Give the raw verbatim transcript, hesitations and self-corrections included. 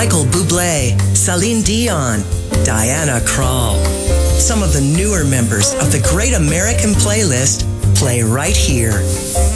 Michael Bublé, Celine Dion, Diana Krall. Some of the newer members of the Great American Playlist play right here.